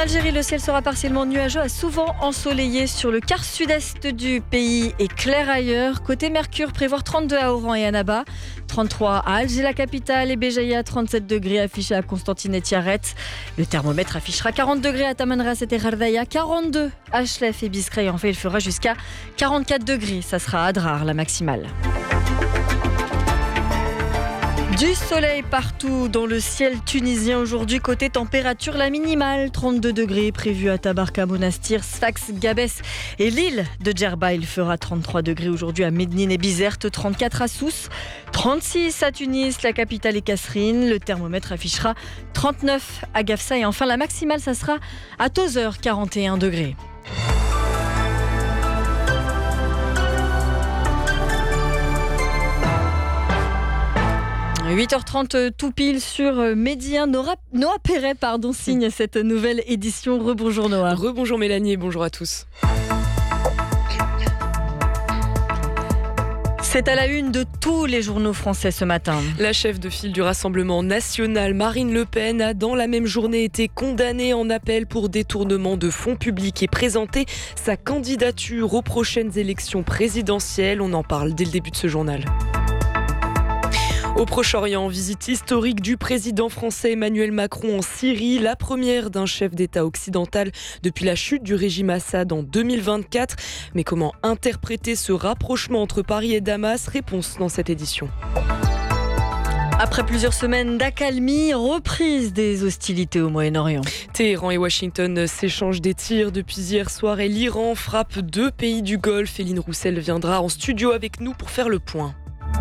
Algérie, le ciel sera partiellement nuageux à souvent ensoleillé sur le quart sud-est du pays et clair ailleurs. Côté Mercure, prévoir 32 à Oran et Annaba, 33 à Alger, la capitale, et Béjaïa, 37 degrés affichés à Constantine et Tiaret. Le thermomètre affichera 40 degrés à Tamanrasset et Ghardaya, 42 à Chlef et Biskra. En fait, il fera jusqu'à 44 degrés. Ça sera à Adrar, la maximale. Du soleil partout dans le ciel tunisien aujourd'hui. Côté température, la minimale 32 degrés prévue à Tabarka, Monastir, Sfax, Gabès et l'île de Djerba. Il fera 33 degrés aujourd'hui à Médine et Bizerte, 34 à Sousse, 36 à Tunis, la capitale et Kasserine. Le thermomètre affichera 39 à Gafsa et enfin la maximale, ça sera à Tozeur, 41 degrés. 8h30 tout pile sur Medi 1. Noah Perret signe cette nouvelle édition. Rebonjour Noah. Rebonjour Mélanie et bonjour à tous. C'est à la une de tous les journaux français ce matin. La chef de file du Rassemblement national, Marine Le Pen, a dans la même journée été condamnée en appel pour détournement de fonds publics et présenté sa candidature aux prochaines élections présidentielles. On en parle dès le début de ce journal. Au Proche-Orient, visite historique du président français Emmanuel Macron en Syrie, la première d'un chef d'État occidental depuis la chute du régime Assad en 2024. Mais comment interpréter ce rapprochement entre Paris et Damas ? Réponse dans cette édition. Après plusieurs semaines d'accalmie, reprise des hostilités au Moyen-Orient. Téhéran et Washington s'échangent des tirs depuis hier soir et l'Iran frappe 2 pays du Golfe. Éline Roussel viendra en studio avec nous pour faire le point.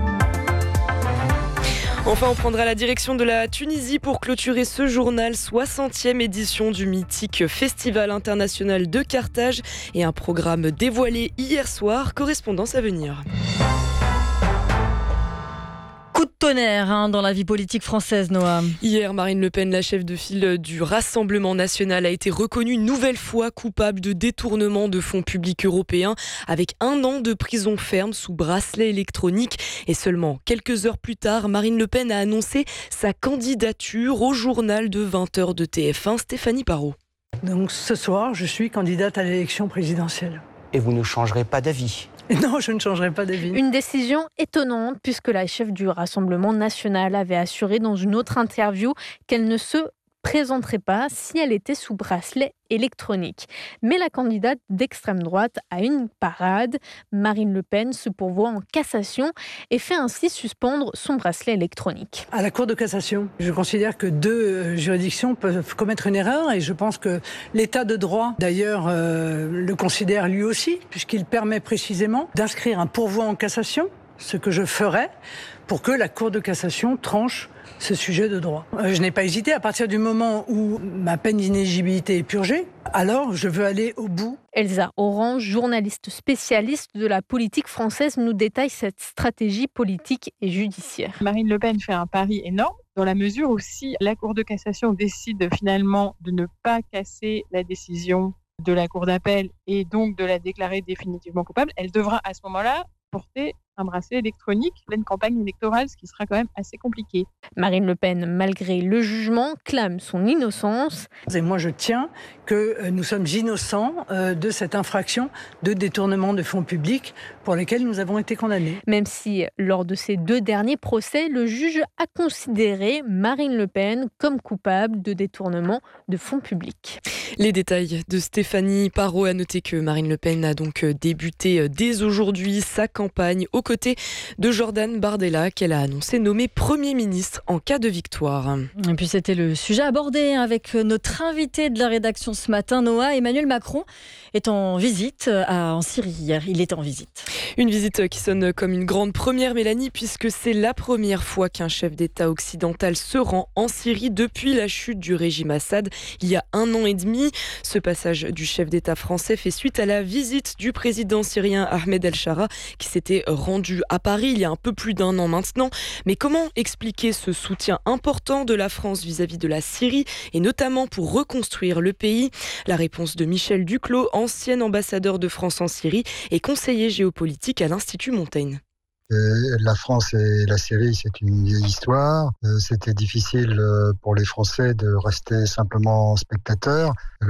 Enfin, on prendra la direction de la Tunisie pour clôturer ce journal, 60e édition du mythique Festival international de Carthage et un programme dévoilé hier soir, correspondance à venir. Coup de tonnerre dans la vie politique française, Noah. Hier, Marine Le Pen, la chef de file du Rassemblement national, a été reconnue une nouvelle fois coupable de détournement de fonds publics européens avec 1 an de prison ferme sous bracelet électronique. Et seulement quelques heures plus tard, Marine Le Pen a annoncé sa candidature au journal de 20h de TF1, Stéphanie Parot. Donc ce soir, je suis candidate à l'élection présidentielle. Et vous ne changerez pas d'avis ? Non, je ne changerai pas d'avis. Une décision étonnante puisque la chef du Rassemblement national avait assuré dans une autre interview qu'elle ne se présenterait pas si elle était sous bracelet électronique. Mais la candidate d'extrême droite a une parade. Marine Le Pen se pourvoit en cassation et fait ainsi suspendre son bracelet électronique. À la Cour de cassation, je considère que 2 juridictions peuvent commettre une erreur et je pense que l'État de droit, d'ailleurs, le considère lui aussi, puisqu'il permet précisément d'inscrire un pourvoi en cassation, ce que je ferai, pour que la Cour de cassation tranche ce sujet de droit. Je n'ai pas hésité, à partir du moment où ma peine d'inéligibilité est purgée, alors je veux aller au bout. Elsa Orange, journaliste spécialiste de la politique française, nous détaille cette stratégie politique et judiciaire. Marine Le Pen fait un pari énorme, dans la mesure où si la Cour de cassation décide finalement de ne pas casser la décision de la Cour d'appel et donc de la déclarer définitivement coupable, elle devra à ce moment-là porter un bracelet électronique, pleine campagne électorale, ce qui sera quand même assez compliqué. Marine Le Pen, malgré le jugement, clame son innocence. Et moi, je tiens que nous sommes innocents de cette infraction de détournement de fonds publics pour lesquels nous avons été condamnés. Même si, lors de ces 2 derniers procès, le juge a considéré Marine Le Pen comme coupable de détournement de fonds publics. Les détails de Stéphanie Parot. A noter que Marine Le Pen a donc débuté dès aujourd'hui sa campagne aux côtés de Jordan Bardella, qu'elle a annoncé nommé Premier ministre en cas de victoire. Et puis c'était le sujet abordé avec notre invité de la rédaction ce matin, Noah. Emmanuel Macron est en visite en Syrie hier. Il était en visite. Une visite qui sonne comme une grande première, Mélanie, puisque c'est la première fois qu'un chef d'État occidental se rend en Syrie depuis la chute du régime Assad il y a 1 an et demi. Ce passage du chef d'État français fait suite à la visite du président syrien Ahmed El-Shara qui s'était rendu à Paris il y a un peu plus d'1 an maintenant. Mais comment expliquer ce soutien important de la France vis-à-vis de la Syrie et notamment pour reconstruire le pays ? La réponse de Michel Duclos, ancien ambassadeur de France en Syrie et conseiller géopolitique à l'Institut Montaigne. La France et la Syrie, c'est une vieille histoire. C'était difficile pour les Français de rester simplement spectateurs.